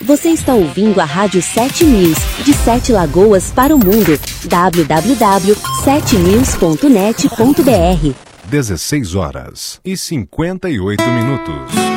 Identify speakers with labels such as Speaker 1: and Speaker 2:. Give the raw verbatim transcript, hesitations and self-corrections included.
Speaker 1: Você está ouvindo a Rádio sete News, de Sete Lagoas para o mundo. w w w ponto sete news ponto net ponto b r.
Speaker 2: dezesseis horas e cinquenta e oito minutos.